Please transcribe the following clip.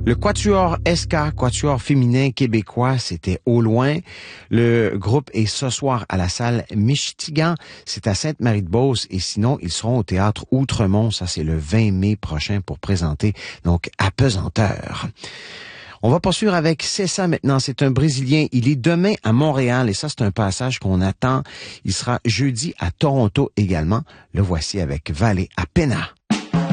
Le Quatuor SK, Quatuor féminin québécois, c'était au loin. Le groupe est ce soir à la salle Michtigan, c'est à Sainte-Marie-de-Beauce et sinon, ils seront au théâtre Outremont, ça c'est le 20 mai prochain pour présenter, donc à pesanteur. On va poursuivre avec C'est ça maintenant, c'est un Brésilien, il est demain à Montréal et ça c'est un passage qu'on attend. Il sera jeudi à Toronto également. Le voici avec Vale a Pena.